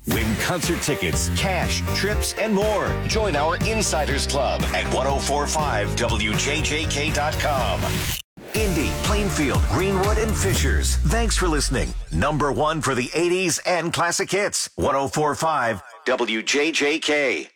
Win concert tickets, cash, trips, and more. Join our Insiders Club at 1045wjjk.com. Indy, Plainfield, Greenwood, and Fishers. Thanks for listening. Number one for the 80s and classic hits. 1045 WJJK.